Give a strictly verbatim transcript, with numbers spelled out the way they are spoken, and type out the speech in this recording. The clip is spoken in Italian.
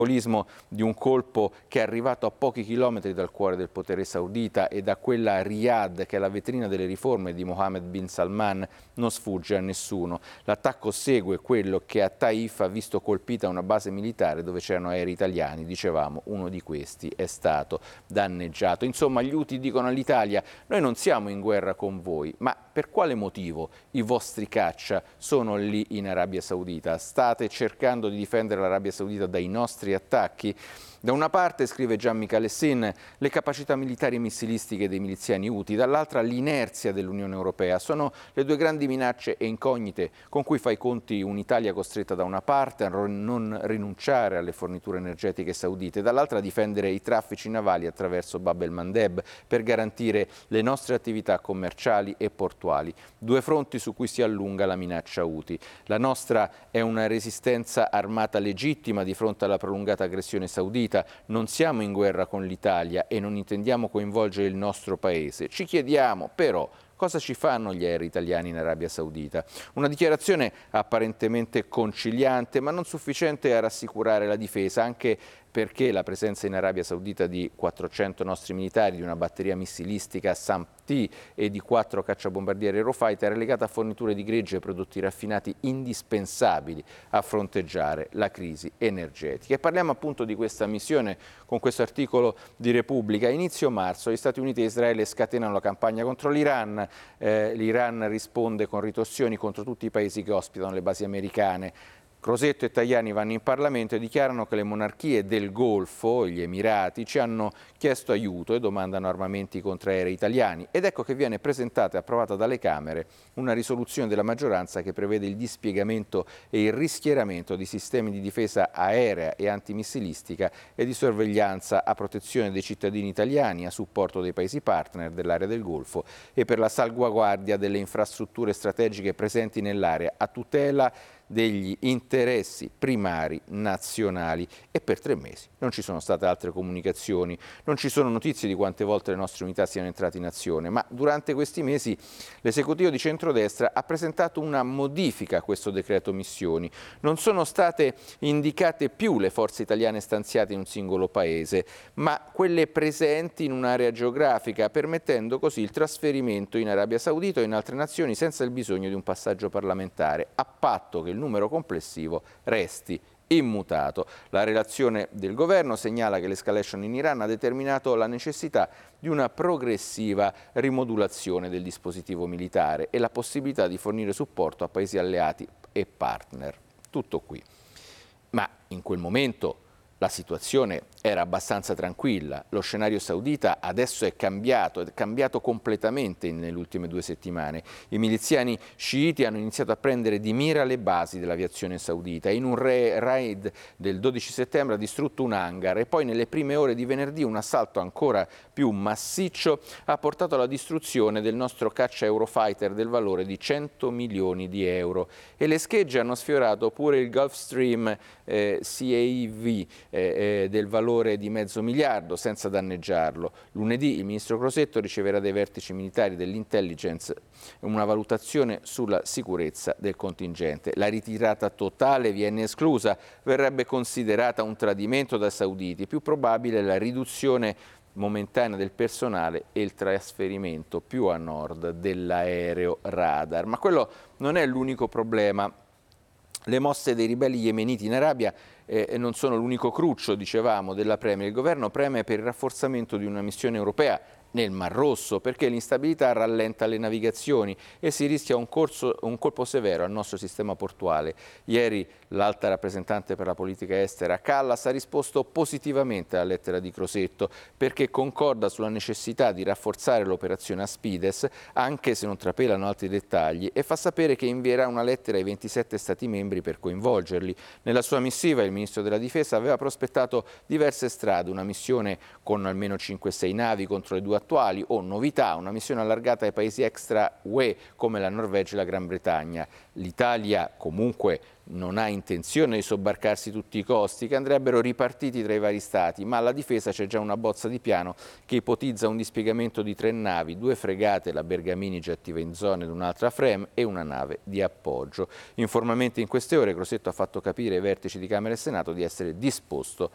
simbolismo di un colpo che è arrivato a pochi chilometri dal cuore del potere saudita e da quella Riyadh che è la vetrina delle riforme di Mohammed bin Salman non sfugge a nessuno. L'attacco segue quello che a Taif ha visto colpita una base militare dove c'erano aerei italiani, dicevamo uno di questi è stato danneggiato. Insomma, gli Houthi dicono all'Italia: noi non siamo in guerra con voi, ma per quale motivo i vostri caccia sono lì in Arabia Saudita? State cercando di difendere l'Arabia Saudita dai nostri attacchi? Da una parte, scrive Gian Michalessin, le capacità militari e missilistiche dei miliziani Houthi, dall'altra l'inerzia dell'Unione Europea. Sono le due grandi minacce e incognite con cui fa i conti un'Italia costretta da una parte a non rinunciare alle forniture energetiche saudite, dall'altra a difendere i traffici navali attraverso Bab el-Mandeb per garantire le nostre attività commerciali e portuali. Due fronti su cui si allunga la minaccia Houthi. La nostra è una resistenza armata legittima di fronte alla prolungata aggressione saudita. Non siamo in guerra con l'Italia e non intendiamo coinvolgere il nostro paese. Ci chiediamo però cosa ci fanno gli aerei italiani in Arabia Saudita. Una dichiarazione apparentemente conciliante, ma non sufficiente a rassicurare la difesa, anche perché la presenza in Arabia Saudita di quattrocento nostri militari, di una batteria missilistica SAMP-T e di quattro cacciabombardieri Eurofighter è legata a forniture di greggio e prodotti raffinati indispensabili a fronteggiare la crisi energetica. E parliamo appunto di questa missione con questo articolo di Repubblica. A inizio marzo gli Stati Uniti e Israele scatenano la campagna contro l'Iran. Eh, L'Iran risponde con ritorsioni contro tutti i paesi che ospitano le basi americane. Crosetto e Tajani vanno in Parlamento e dichiarano che le monarchie del Golfo, gli Emirati, ci hanno chiesto aiuto e domandano armamenti contro aerei italiani. Ed ecco che viene presentata e approvata dalle Camere una risoluzione della maggioranza che prevede il dispiegamento e il rischieramento di sistemi di difesa aerea e antimissilistica e di sorveglianza a protezione dei cittadini italiani, a supporto dei paesi partner dell'area del Golfo e per la salvaguardia delle infrastrutture strategiche presenti nell'area, a tutela degli interessi primari nazionali. E per tre mesi non ci sono state altre comunicazioni, non ci sono notizie di quante volte le nostre unità siano entrate in azione, ma durante questi mesi l'esecutivo di centrodestra ha presentato una modifica a questo decreto missioni. Non sono state indicate più le forze italiane stanziate in un singolo paese, ma quelle presenti in un'area geografica, permettendo così il trasferimento in Arabia Saudita o in altre nazioni senza il bisogno di un passaggio parlamentare, a patto che il numero complessivo resti immutato. La relazione del governo segnala che l'escalation in Iran ha determinato la necessità di una progressiva rimodulazione del dispositivo militare e la possibilità di fornire supporto a paesi alleati e partner. Tutto qui. Ma in quel momento la situazione era abbastanza tranquilla. Lo scenario saudita adesso è cambiato, è cambiato completamente nelle ultime due settimane. I miliziani sciiti hanno iniziato a prendere di mira le basi dell'aviazione saudita. In un raid del dodici settembre ha distrutto un hangar e poi nelle prime ore di venerdì un assalto ancora più massiccio ha portato alla distruzione del nostro caccia Eurofighter del valore di cento milioni di euro. E le schegge hanno sfiorato pure il Gulfstream eh, C A V eh, eh, del valore di mezzo miliardo senza danneggiarlo. Lunedì il ministro Crosetto riceverà dai vertici militari dell'intelligence una valutazione sulla sicurezza del contingente. La ritirata totale viene esclusa, verrebbe considerata un tradimento dai sauditi, più probabile la riduzione momentanea del personale e il trasferimento più a nord dell'aereo radar. Ma quello non è l'unico problema. Le mosse dei ribelli yemeniti in Arabia eh, non sono l'unico cruccio, dicevamo, della Premier. Il governo preme per il rafforzamento di una missione europea nel Mar Rosso, perché l'instabilità rallenta le navigazioni e si rischia un, corso, un colpo severo al nostro sistema portuale. Ieri l'alta rappresentante per la politica estera Callas ha risposto positivamente alla lettera di Crosetto, perché concorda sulla necessità di rafforzare l'operazione Aspides, anche se non trapelano altri dettagli, e fa sapere che invierà una lettera ai ventisette Stati membri per coinvolgerli. Nella sua missiva il ministro della Difesa aveva prospettato diverse strade, una missione con almeno cinque sei navi contro le due attuali o novità, una missione allargata ai paesi extra U E come la Norvegia e la Gran Bretagna. L'Italia comunque non ha intenzione di sobbarcarsi tutti i costi che andrebbero ripartiti tra i vari stati, ma alla difesa c'è già una bozza di piano che ipotizza un dispiegamento di tre navi, due fregate, la Bergamini già attiva in zona ed un'altra Frem e una nave di appoggio. Informalmente in queste ore Crosetto ha fatto capire ai vertici di Camera e Senato di essere disposto